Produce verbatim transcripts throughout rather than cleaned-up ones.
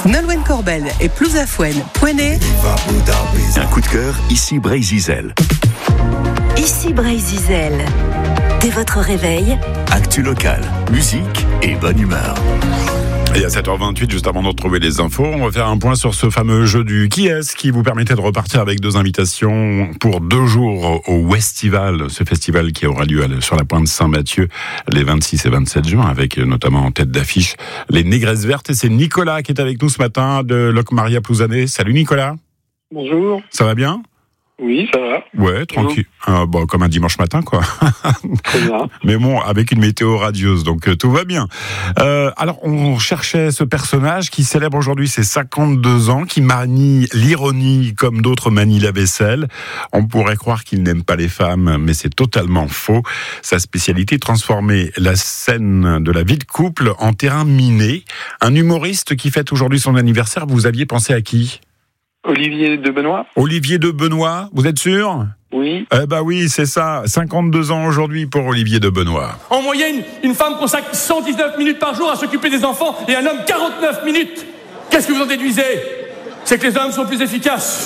Nolwenn Corbel et Plouzafouen, Pouenné. Un coup de cœur, ici Bray-Zizel. Ici Bray-Zizel. Dès votre réveil, Actu local, musique et bonne humeur. Et à sept heures vingt-huit, juste avant de retrouver les infos, on va faire un point sur ce fameux jeu du qui est-ce qui vous permettait de repartir avec deux invitations pour deux jours au Westival, ce festival qui aura lieu sur la pointe Saint-Mathieu les vingt-six et vingt-sept juin, avec notamment en tête d'affiche les Négresses Vertes. Et c'est Nicolas qui est avec nous ce matin de Locmaria Plouzané. Salut Nicolas. Bonjour. Ça va bien ? Oui, ça va. Ouais, tranquille. Euh, bon, comme un dimanche matin, quoi. Très bien. Mais bon, avec une météo radieuse, donc euh, tout va bien. Euh, alors, on cherchait ce personnage qui célèbre aujourd'hui ses cinquante-deux ans, qui manie l'ironie comme d'autres manient la vaisselle. On pourrait croire qu'il n'aime pas les femmes, mais c'est totalement faux. Sa spécialité, transformer la scène de la vie de couple en terrain miné. Un humoriste qui fête aujourd'hui son anniversaire, vous aviez pensé à qui ? Olivier de Benoît. Olivier de Benoît, vous êtes sûr ? Oui. Eh ben oui, c'est ça. cinquante-deux ans aujourd'hui pour Olivier de Benoît. En moyenne, une femme consacre cent dix-neuf minutes par jour à s'occuper des enfants et un homme quarante-neuf minutes. Qu'est-ce que vous en déduisez ? C'est que les hommes sont plus efficaces.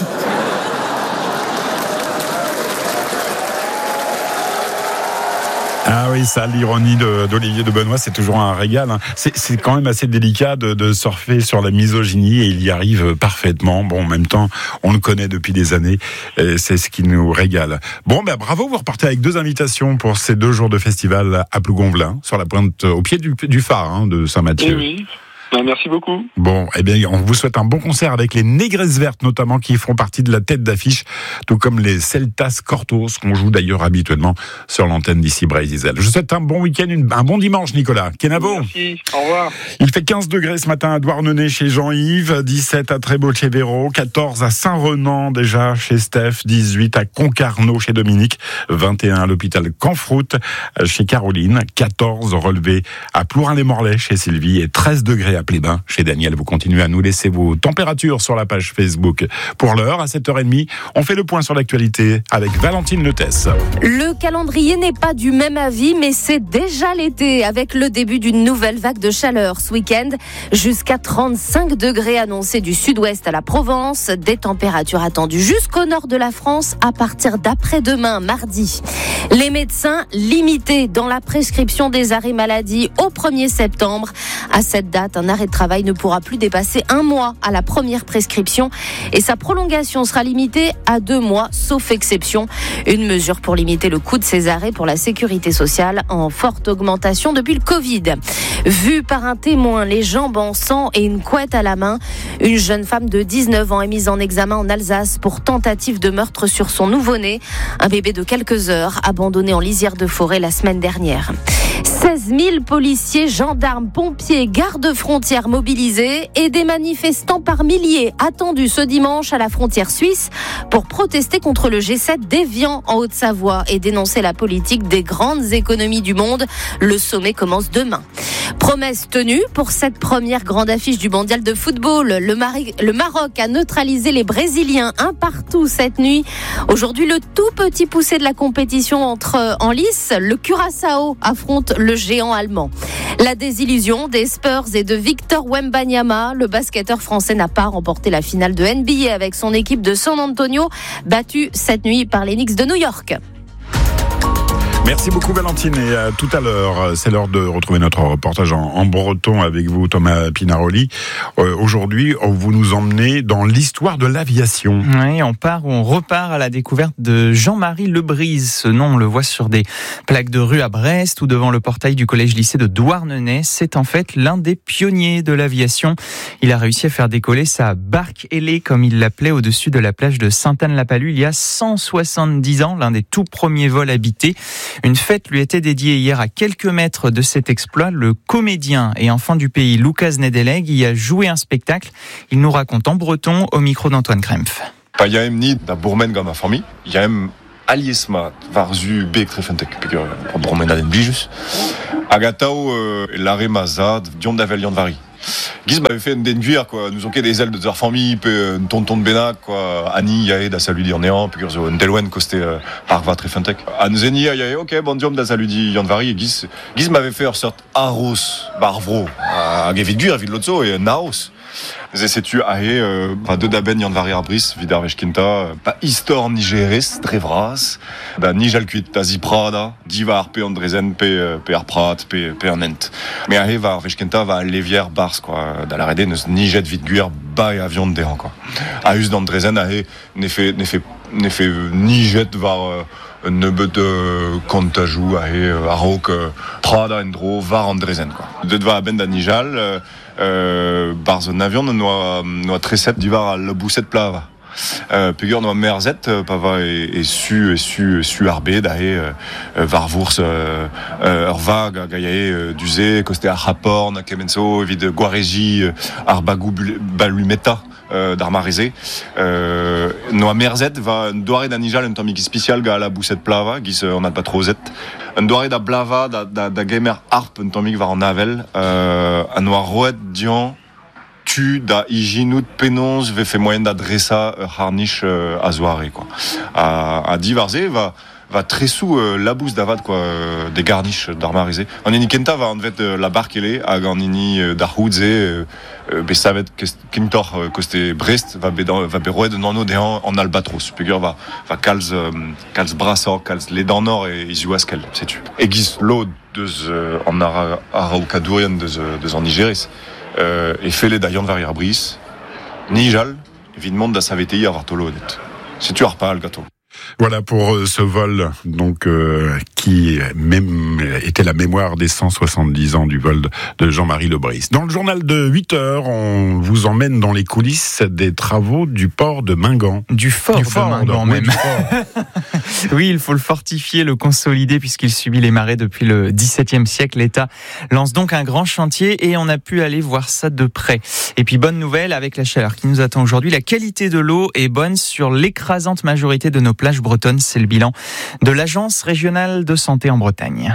Ah oui, ça, l'ironie de, d'Olivier de Benoît, c'est toujours un régal. Hein. C'est, c'est quand même assez délicat de, de surfer sur la misogynie et il y arrive parfaitement. Bon, en même temps, on le connaît depuis des années. Et c'est ce qui nous régale. Bon, ben bravo, vous repartez avec deux invitations pour ces deux jours de festival à Plougonvelin, sur la pointe, au pied du, du phare hein, de Saint-Mathieu. Oui, oui. Ben, merci beaucoup. Bon, eh bien, on vous souhaite un bon concert avec les Négresses Vertes, notamment, qui font partie de la tête d'affiche, tout comme les Celtas Cortos, qu'on joue d'ailleurs habituellement sur l'antenne d'ici Bray-Zizel. Je vous souhaite un bon week-end, une, un bon dimanche, Nicolas. Kenavo. Merci, au revoir. Il fait quinze degrés ce matin à Douarnenez chez Jean-Yves, dix-sept à Trébault-chez-Véro, quatorze à Saint-Renan déjà chez Steph, dix-huit à Concarneau chez Dominique, vingt et un à l'hôpital Canfroute chez Caroline, quatorze relevés à Plourin-les-Morlaix chez Sylvie et treize degrés à Plébain chez Daniel. Vous continuez à nous laisser vos températures sur la page Facebook. Pour l'heure, à sept heures trente, on fait le point sur l'actualité avec Valentine Letesse. Le calendrier n'est pas du même avis, mais c'est déjà l'été avec le début d'une nouvelle vague de chaleur ce week-end. Jusqu'à trente-cinq degrés annoncés du sud-ouest à la Provence. Des températures attendues jusqu'au nord de la France à partir d'après-demain, mardi. Les médecins limités dans la prescription des arrêts maladie au premier septembre. À cette date, un arrêt de travail ne pourra plus dépasser un mois à la première prescription et sa prolongation sera limitée à deux mois, sauf exception. Une mesure pour limiter le coût de ces arrêts pour la sécurité sociale en forte augmentation depuis le Covid. Vue par un témoin, les jambes en sang et une couette à la main, une jeune femme de dix-neuf ans est mise en examen en Alsace pour tentative de meurtre sur son nouveau-né, un bébé de quelques heures abandonné en lisière de forêt la semaine dernière. seize mille policiers, gendarmes, pompiers, gardes-frontières mobilisés et des manifestants par milliers attendus ce dimanche à la frontière suisse pour protester contre le G sept d'Évian en Haute-Savoie et dénoncer la politique des grandes économies du monde. Le sommet commence demain. Promesse tenue pour cette première grande affiche du mondial de football. Le, Mari- le Maroc a neutralisé les Brésiliens un partout cette nuit. Aujourd'hui, le tout petit poussé de la compétition entre en lice. Le Curaçao affronte le géant allemand. La désillusion des Spurs et de Victor Wembanyama. Le basketteur français n'a pas remporté la finale de N B A avec son équipe de San Antonio, battue cette nuit par les Knicks de New York. Merci beaucoup Valentine et à tout à l'heure. C'est l'heure de retrouver notre reportage en, en breton avec vous Thomas Pinaroli. Euh, aujourd'hui, vous nous emmenez dans l'histoire de l'aviation. Oui, on part ou on repart à la découverte de Jean-Marie Lebrise. Ce nom, on le voit sur des plaques de rue à Brest ou devant le portail du collège-lycée de Douarnenez. C'est en fait l'un des pionniers de l'aviation. Il a réussi à faire décoller sa barque ailée, comme il l'appelait, au-dessus de la plage de Sainte-Anne-la-Palue il y a cent soixante-dix ans, l'un des tout premiers vols habités. Une fête lui était dédiée hier à quelques mètres de cet exploit. Le comédien et enfant du pays Lucas Nedeleg y a joué un spectacle. Il nous raconte en breton au micro d'Antoine Krempf. Il y a ni da bourmen dans ma famille, il y a aliesma varzu beek trefentek puisque pour bourmen aden bijus. Agatao l'arrêt mazad dion d'avelion de vari. Giz m'avait fait une denduire quoi, nous onquait des ailes de leur famille, puis un tonton de Benac quoi, Annie yae da saludi en néant, puis que un delwen costé arva trefentek. Anzeni yae ok bon diom da saludi yon vari Giz Giz m'avait fait une sorte arros barvro à Gevidguir vid lotso et naos. C'est sais-tu ahé euh, bah, de daben Yann Vari Arbris vidar vechkinta pas histor nigéris drevras da nijal kuit da ziprada divar pe andrezen pe pe arprat pe pe anent mais ahé va vechkinta va levier bars quoi da la rede ne nijet vite guer ba et avion de quoi a us d'andrezen ahé ne fait ne fait ne fait nijet var ne bet kontajou ahé arok prada endro var andrezen quoi de va ben da nijal Euh, barz un avion noa noa treset divar al bousset plava. Euh, Pegur noa merzet pava et, et su et su su arbed dahe euh, varvours euh, euh, ur vag gaiae euh, duze koste ar rapport na kemenso vid guarezi euh, ar bagou balumeta euh, d'ar mareze euh, noa merzet va doare da nijal un tamik spécial ga la bousset plava gis on a pas trop zet un doare da blava da da, da gamer harp un tamik va en navel euh, un noa roet dian tu da iginout penonz ve fait moyen d'adressa uh, harnish uh, a zoare quoi a, a divarze va va très sous euh, la bouse d'avad quoi euh, des garniches d'armarisé en ini kenta va en fait euh, la barquele a ganini euh, d'arhoudze euh, euh, be savet kintor euh, coste Brest va be va be roed non de en, en albatros pegur va va calz euh, calz brassor calz les dents nord et isuaskel sais tu egis lo de euh, en ara araukadurian de de en Nigéris euh, et fait les d'ailleurs Vari Arbris Nijal évidemment da saveti avoir tolo net si tu pas le gâteau. Voilà pour euh, ce vol donc euh, qui même était la mémoire des cent soixante-dix ans du vol de Jean-Marie Le Bris. Dans le journal de huit heures, on vous emmène dans les coulisses des travaux du port de Mingan. Du fort, du de fort Mingan même. Oui, oui, il faut le fortifier, le consolider puisqu'il subit les marées depuis le dix-septième siècle. L'État lance donc un grand chantier et on a pu aller voir ça de près. Et puis bonne nouvelle avec la chaleur qui nous attend aujourd'hui, la qualité de l'eau est bonne sur l'écrasante majorité de nos plages bretonnes, c'est le bilan de l'Agence régionale de santé en Bretagne.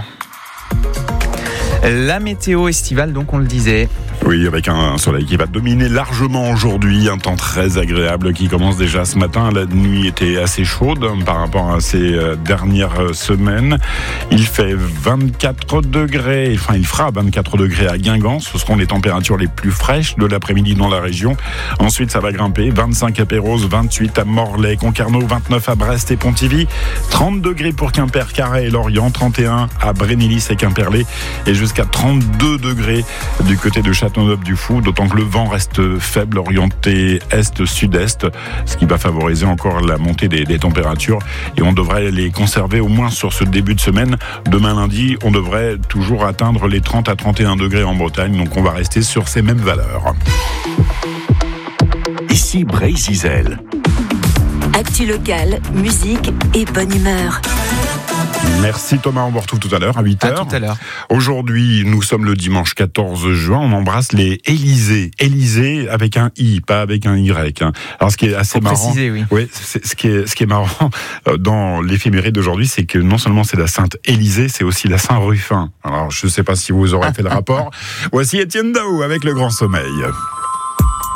La météo estivale, donc on le disait. Oui, avec un soleil qui va dominer largement aujourd'hui, un temps très agréable qui commence déjà ce matin. La nuit était assez chaude par rapport à ces dernières semaines. Il fait vingt-quatre degrés, enfin il fera vingt-quatre degrés à Guingamp. Ce seront les températures les plus fraîches de l'après-midi dans la région. Ensuite, ça va grimper. vingt-cinq à Pérols, vingt-huit à Morlaix, Concarneau, vingt-neuf à Brest et Pontivy, trente degrés pour Quimper, Carhaix et Lorient, trente et un à Brémélis et Quimperlé et jusqu'à trente-deux degrés du côté de Châteauneuf du Fou, d'autant que le vent reste faible, orienté est-sud-est, ce qui va favoriser encore la montée des, des températures et on devrait les conserver au moins sur ce début de semaine. Demain lundi, on devrait toujours atteindre les trente à trente et un degrés en Bretagne, donc on va rester sur ces mêmes valeurs. Ici Bray-Zizel. Actu locale, musique et bonne humeur. Merci Thomas, on vous retrouve tout à l'heure à huit heures. À tout à l'heure. Aujourd'hui, nous sommes le dimanche quatorze juin, on embrasse les Élysées. Élysées avec un I, pas avec un Y. Alors ce qui est assez Faut marrant, préciser, oui. Oui, c'est, ce qui est ce qui est marrant dans l'éphéméride d'aujourd'hui, c'est que non seulement c'est la Sainte Élysée, c'est aussi la Saint Ruffin. Alors je ne sais pas si vous aurez fait le rapport. Voici Étienne Daou avec Le Grand Sommeil.